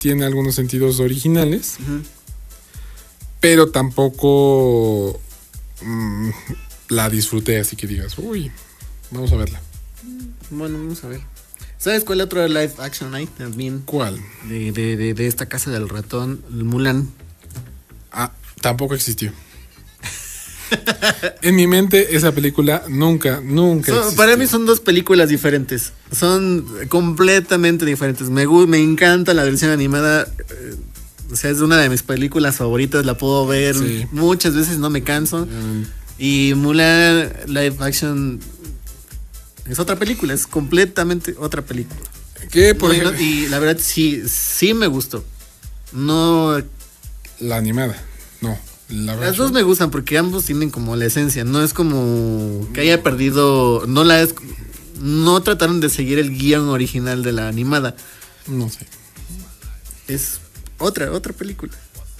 tiene algunos sentidos originales, Ujú. pero tampoco la disfruté así que digas, uy, vamos a verla. Bueno, vamos a ver. ¿Sabes cuál otro live action hay también? ¿Cuál? De esta casa del ratón, el Mulan. Ah, tampoco existió. En mi mente esa película nunca existió. Para mí son dos películas diferentes. Son completamente diferentes. Me encanta la versión animada. O sea, es una de mis películas favoritas. La puedo ver muchas veces, no me canso. Y Mulan live action es otra película. Es completamente otra película. ¿Qué? Por ejemplo, y la verdad sí me gustó. No. La animada, no. Las dos me gustan porque ambos tienen como la esencia. No es como que haya perdido. No trataron de seguir el guión original de la animada. No sé. Es otra película.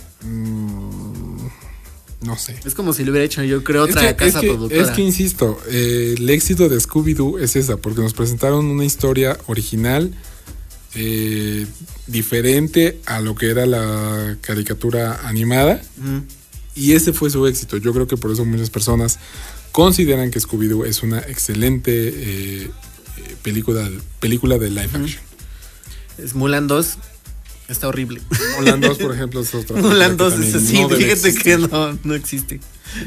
No sé. Es como si lo hubiera hecho, yo creo, otra casa productora. Es que insisto, el éxito de Scooby-Doo es esa, porque nos presentaron una historia original, diferente a lo que era la caricatura animada. Y ese fue su éxito. Yo creo que por eso muchas personas consideran que Scooby-Doo es una excelente película de live action. Es Mulan 2. Está horrible. Mulan 2, por ejemplo, es otra. Mulan 2 es así, no fíjate que no existe.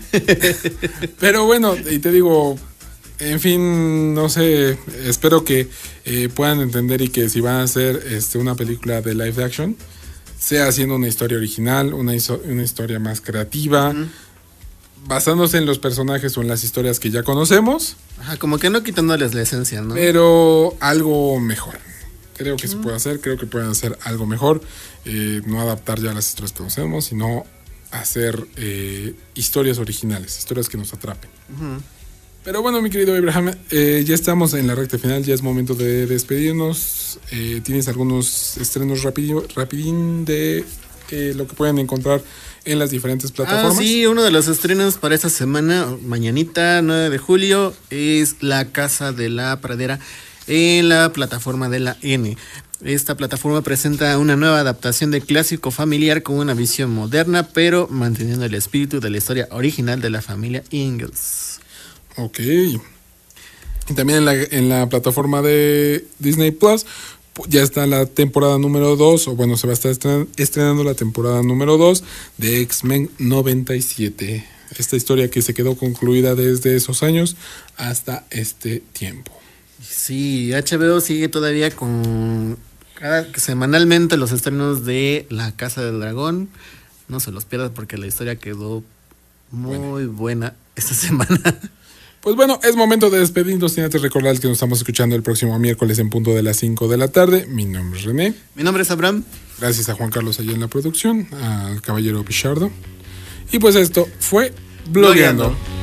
Pero bueno, y te digo, en fin, no sé, espero que puedan entender y que si van a hacer una película de live action, sea haciendo una historia original, una historia más creativa, basándose en los personajes o en las historias que ya conocemos. Ajá, como que no quitándoles la esencia, ¿no? Pero algo mejor. Creo que se puede hacer, creo que pueden hacer algo mejor. No adaptar ya las historias que conocemos, sino hacer historias originales, historias que nos atrapen. Pero bueno, mi querido Abraham, ya estamos en la recta final, ya es momento de despedirnos. ¿Tienes algunos estrenos rapidín de lo que pueden encontrar en las diferentes plataformas? Sí, uno de los estrenos para esta semana, mañanita, 9 de julio, es La Casa de la Pradera en la plataforma de la N. Esta plataforma presenta una nueva adaptación del clásico familiar con una visión moderna, pero manteniendo el espíritu de la historia original de la familia Ingalls. Ok. Y también en la plataforma de Disney Plus ya está la temporada número 2, o bueno, se va a estar estrenando la temporada número 2 de X-Men 97. Esta historia que se quedó concluida desde esos años hasta este tiempo. Sí, HBO sigue todavía con semanalmente los estrenos de La Casa del Dragón. No se los pierdas porque la historia quedó muy buena esta semana. Pues bueno, es momento de despedirnos. Sin antes recordar que nos estamos escuchando el próximo miércoles en punto de las 5 de la tarde. Mi nombre es René. Mi nombre es Abraham. Gracias a Juan Carlos allá en la producción, al caballero Pichardo. Y pues esto fue Blogueando.